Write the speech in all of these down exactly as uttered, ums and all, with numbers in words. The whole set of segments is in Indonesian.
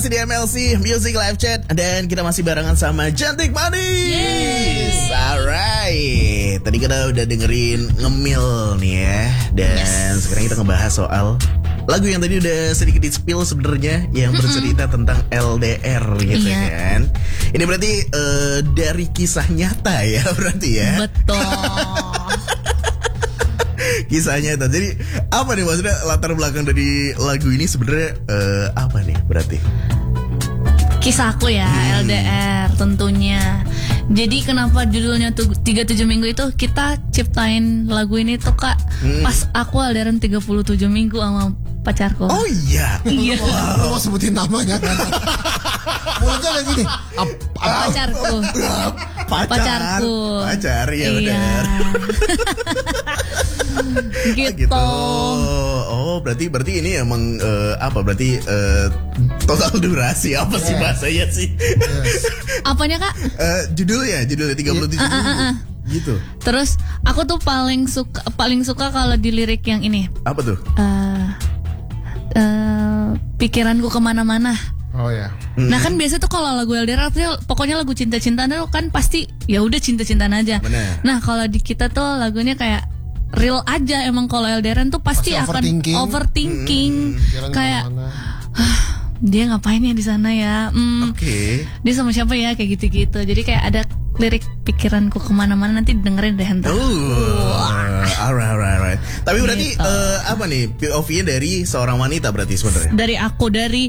masih di M L C Music Live Chat dan kita masih barengan sama Cantik Manis. Alright, tadi kita udah dengerin ngemil nih ya, dan yes. sekarang kita ngebahas soal lagu yang tadi udah sedikit di-spill sebenarnya, yang bercerita mm-hmm. tentang L D R gitu yeah. kan. Ini berarti uh, dari kisah nyata ya berarti ya. Betul. Kisahnya itu. Jadi apa nih maksudnya latar belakang dari lagu ini sebenarnya uh, apa nih berarti? Kisahku ya, hmm. L D R tentunya. Jadi kenapa judulnya tuh tiga puluh tujuh minggu itu kita ciptain lagu ini tuh Kak hmm. pas aku L D R tiga puluh tujuh minggu sama pacarku. Oh iya. Iya. Wow. Lu mau sebutin namanya kan? Mulutnya kayak gini. Ap, ap, pacarku. Pacar. Pacarku. Pacar ya iya. benar. gitu. gitu. Oh, berarti berarti ini emang uh, apa? Berarti uh, total durasi apa yeah. sih bahasanya sih? Yes. Apanya Kak? Uh, judulnya, judulnya tiga puluh tujuh uh, uh, uh, uh. gitu. Terus aku tuh paling suka paling suka kalau di lirik yang ini. Apa tuh? Uh, uh, pikiranku kemana-mana. Oh ya. Nah kan biasa tuh kalau lagu L D R artinya pokoknya lagu cinta-cintaan itu kan pasti ya udah cinta-cintaan aja. Bener. Nah kalau di kita tuh lagunya kayak real aja, emang kalau L D R tuh pasti, pasti akan overthinking, overthinking. Hmm, kayak ah, dia ngapain ya di sana ya? Hmm, Oke. Okay. Dia sama siapa ya kayak gitu-gitu. Jadi kayak ada lirik pikiranku kemana-mana, nanti dengerin deh ntar. Oh, alright, alright, alright. Tapi berarti gitu. uh, apa nih P O V-nya dari seorang wanita berarti sebenarnya? Dari aku, dari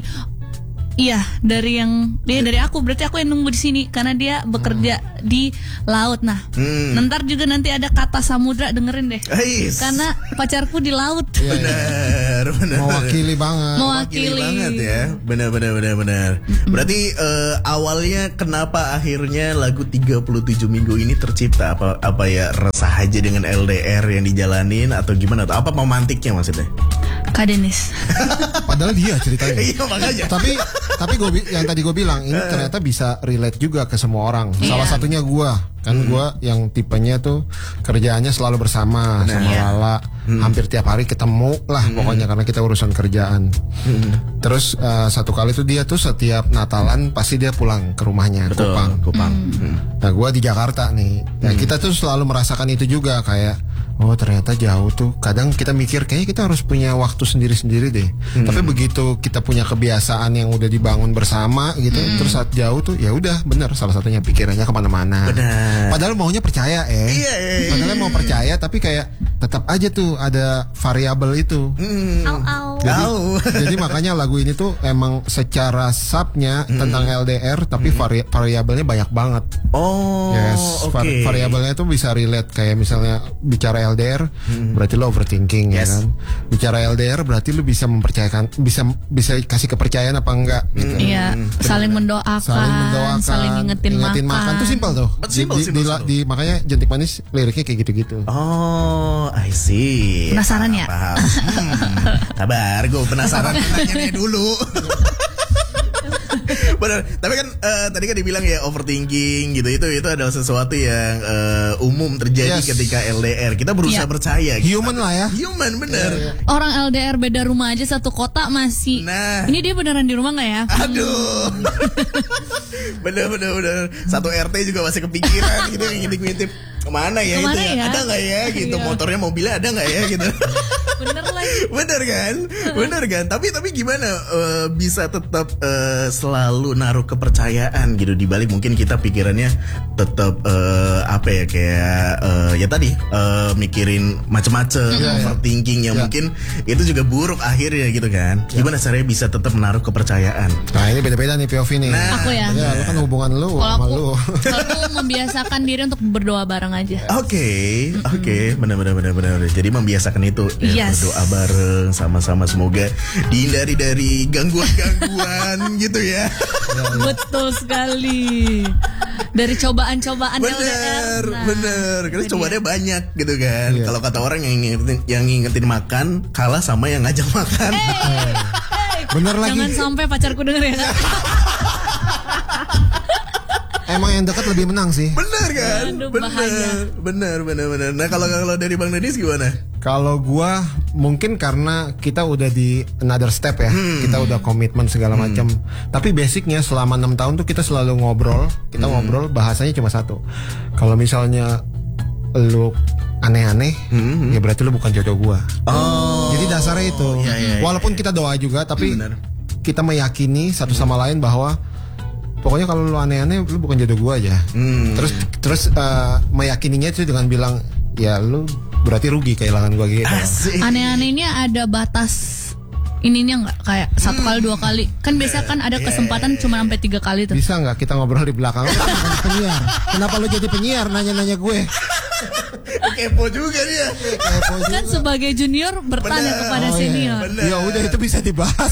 iya, dari yang dia dari aku, berarti aku yang nunggu di sini karena dia bekerja hmm. di laut. Nah, hmm. ntar juga nanti ada kata samudra, dengerin deh. Ais. Karena pacarku di laut. Yeah, benar, benar. Mewakili banget. Mewakili banget ya. Benar, benar, benar, benar. Mm-hmm. Berarti uh, awalnya kenapa akhirnya lagu tiga puluh tujuh minggu ini tercipta? Apa apa ya, resah aja dengan L D R yang dijalanin atau gimana? Atau apa romantiknya maksudnya? Kak Denis. Padahal dia ceritanya. Iya makanya. Tapi tapi gue yang tadi gue bilang ini ternyata bisa relate juga ke semua orang. Yeah. Salah satunya gue kan hmm. gue yang tipenya tuh kerjaannya selalu bersama nah, sama yeah. Lala hmm. hampir tiap hari ketemu lah hmm. pokoknya karena kita urusan kerjaan. Hmm. Terus uh, satu kali tuh dia tuh setiap Natalan pasti dia pulang ke rumahnya. Betul, Kupang. Kupang. Hmm. Nah gue di Jakarta nih. Nah hmm. kita tuh selalu merasakan itu juga kayak oh ternyata jauh tuh. Kadang kita mikir kayaknya kita harus punya waktu sendiri-sendiri deh. Hmm. Tapi begitu kita punya kebiasaan yang udah dibangun bersama gitu, hmm. terus saat jauh tuh ya udah bener salah satunya pikirannya kemana-mana. Benar. Padahal maunya percaya eh. Iya, iya, iya. Padahal mau percaya tapi kayak tetap aja tuh ada variabel itu. Hmm. Au, au. Jadi, jadi makanya lagu ini tuh emang secara subnya hmm. tentang L D R tapi hmm. vari, variabelnya banyak banget. Oh. Yes. Oke. Okay. Variabelnya tuh bisa relate kayak misalnya bicara L D R hmm. berarti lo overthinking yes. ya kan. Bicara L D R berarti lo bisa mempercayakan, bisa bisa kasih kepercayaan apa enggak gitu. Iya, hmm. saling mendoakan, saling mendoakan, saling ngingetin, ngingetin makan. makan tuh simpel tuh. Simple, di, simple, di, simple. di, makanya Cantik Manis liriknya kayak gitu-gitu. Oh, I see. Penasaran ya? Paham. Hmm, sabar, gue penasaran nanya dulu. Benar, tapi kan uh, tadi kan dibilang ya overthinking gitu, itu itu adalah sesuatu yang uh, umum terjadi yes. ketika L D R. Kita berusaha yeah. percaya. Human kita, lah ya. Human bener. Yeah, yeah. Orang L D R beda rumah aja satu kota masih. Nah, ini dia beneran di rumah nggak ya? Aduh. bener bener bener. Satu R T juga masih kepikiran gitu, ngintip-ngintip kemana ya kemana itu ya? ya? Ada nggak ya gitu, iya. motornya mobilnya ada nggak ya gitu. Bener lagi. Bener kan, bener kan. Tapi tapi gimana uh, bisa tetap uh, selalu naruh kepercayaan gitu di balik mungkin kita pikirannya tetap uh, apa ya kayak uh, ya tadi uh, mikirin macem-macem, yeah, overthinking yang yeah. mungkin itu juga buruk akhirnya gitu kan. Yeah. Gimana caranya bisa tetap menaruh kepercayaan? Nah ini beda-beda nih P O V nih. Nah, aku ya. Ya lu kan hubungan lu kalo sama aku, lu. Aku membiasakan diri untuk berdoa bareng aja. Oke, okay, mm-hmm. oke, okay. benar-benar benar-benar. Jadi membiasakan itu, ya, yes. berdoa bareng sama-sama semoga dihindari dari gangguan-gangguan gitu ya. Betul sekali. Dari cobaan-cobaan bener, L D R. Nah, bener. Karena cobaannya banyak gitu kan. Iya. Kalau kata orang yang ngingetin, yang ngingetin makan kalah sama yang ngajak makan. Hey, hey, bener lagi. Jangan sampai pacarku denger ya. Emang yang dekat lebih menang sih. Bener kan? Aduh, bener, bahaya. bener, bener, bener. Nah kalau kalau dari Bang Denis gimana? Kalau gua mungkin karena kita udah di another step ya, hmm. kita udah komitmen segala macam. Hmm. Tapi basicnya selama enam tahun tuh kita selalu ngobrol, kita hmm. ngobrol bahasanya cuma satu. Kalau misalnya lu aneh-aneh, hmm. ya berarti lu bukan jodoh gua. Oh. Jadi dasarnya itu. Ya, ya, ya, Walaupun ya. kita doa juga, tapi Bener. kita meyakini satu sama lain bahwa pokoknya kalau lu aneh-aneh lu bukan jodoh gua aja. Hmm. Terus terus uh, meyakininya itu dengan bilang ya lu berarti rugi kehilangan gua gitu. Asik. Aneh-anehnya ada batas ininya nggak kayak satu kali dua kali kan biasa kan ada kesempatan cuma sampai tiga kali tuh. Bisa nggak kita ngobrol di belakang? Lu kan jadi penyiar. Kenapa lu jadi penyiar nanya-nanya gue? Kepo juga dia. Kepo juga. Kan sebagai junior bertanya Bener. kepada Oh, senior. Bener. Ya udah itu bisa dibahas.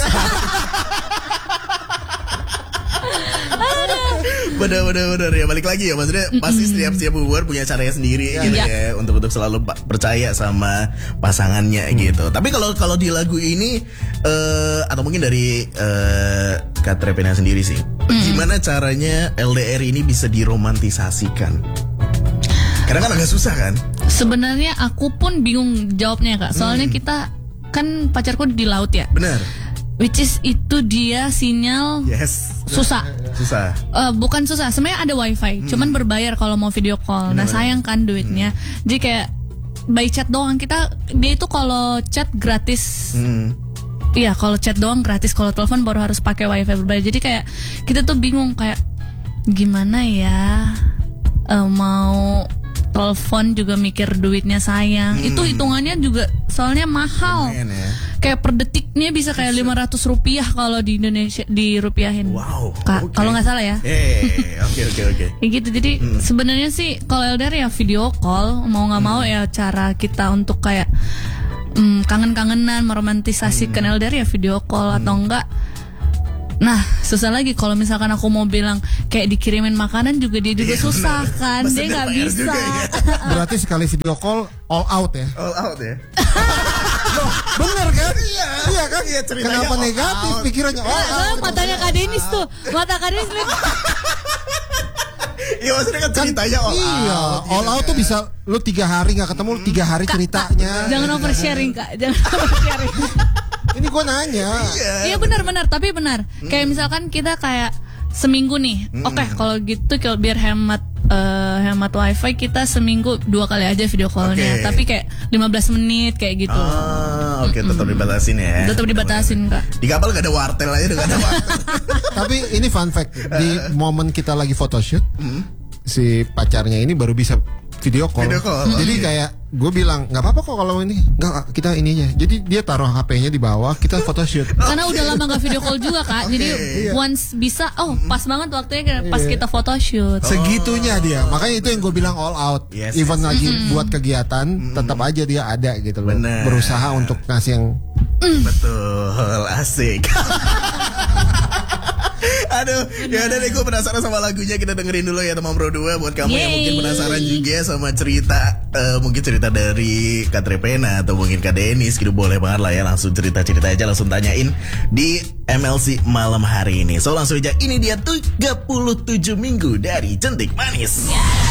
Bener bener bener ya, balik lagi ya, maksudnya pasti setiap setiap hubungan punya caranya sendiri gitu Ya. ya untuk untuk selalu pa- percaya sama pasangannya gitu. Tapi kalau kalau di lagu ini eh atau mungkin dari eh Kak Trepena sendiri sih, gimana caranya L D R ini bisa diromantisasikan? Karena kan agak susah kan? Sebenarnya aku pun bingung jawabnya kak. Soalnya kita kan pacarku di laut ya. Bener. Which is itu dia sinyal Yes. susah. Susah. Eh, bukan susah, sebenarnya ada wifi, cuman berbayar kalau mau video call. Nah sayang kan duitnya. Jadi kayak by chat doang kita dia itu kalau chat gratis. Hmm. Iya kalau chat doang gratis, kalau telepon baru harus pakai wifi berbayar. Jadi kayak kita tuh bingung kayak gimana ya eh, mau telepon juga mikir duitnya sayang. Hmm. Itu hitungannya juga soalnya mahal. Lumayan ya. Kayak per detiknya bisa kayak lima ratus rupiah kalau di Indonesia dirupiahin. Wow. Kak, Okay. kalau nggak salah ya. Eh, oke oke oke. Kayak gitu. Jadi sebenarnya sih kalau L D R ya video call, mau nggak mau ya cara kita untuk kayak mm, kangen-kangenan, meromantisasikan L D R ya video call atau enggak. Nah susah lagi kalau misalkan aku mau bilang kayak dikirimin makanan juga dia juga Iya, susah bener. kan, Masa dia dia nggak bayar bisa. juga ya? Berarti sekali video call all out ya. All out ya. Loh, bener kan? Iya. Iya kan? Iya, ceritanya Kenapa all negatif out. pikirannya all Nah, out? soalnya matanya Kak Denis tuh, mata Kak Denis lihat. Iya maksudnya kan ceritanya all Iya, out. all out tuh bisa lu tiga hari nggak ketemu, lu tiga hari ceritanya. Jangan oversharing Kak, jangan oversharing. Ini gue nanya. Iya benar-benar, tapi benar. Kayak misalkan kita kayak seminggu nih, oke kalau gitu kalau biar hemat eh, hemat wifi kita seminggu dua kali aja video callnya, Oke. tapi kayak lima belas menit kayak gitu. Ah, oke tetap dibatasin ya. Tetap dibatasin Kak. Di kapal gak ada wartel aja, udah gak ada wartel. Tapi ini fun fact, di momen kita lagi photoshoot, si pacarnya ini baru bisa video call. Video call. Jadi kayak gue bilang nggak apa-apa kok kalau ini, nggak kita ininya. Jadi dia taruh H P-nya di bawah, kita photoshoot. Karena udah lama gak video call juga Kak. Jadi Oke. once bisa, oh pas banget waktunya pas kita photoshoot. Segitunya dia, makanya itu yang gue bilang all out. Yes, Even yes, lagi buat kegiatan, tetap aja dia ada gitu loh. Bener. Berusaha untuk ngasih yang Betul, asik. Aduh, ya udah deh, gue penasaran sama lagunya. Kita dengerin dulu ya teman Pro dua. Buat kamu yang Yeay. mungkin penasaran juga sama cerita eh, mungkin cerita dari Kak Trepena atau mungkin Kak Denis gitu, boleh banget lah ya, langsung cerita-cerita aja, langsung tanyain di M L C malam hari ini. So langsung aja, ini dia tiga puluh tujuh minggu dari Jentik Manis.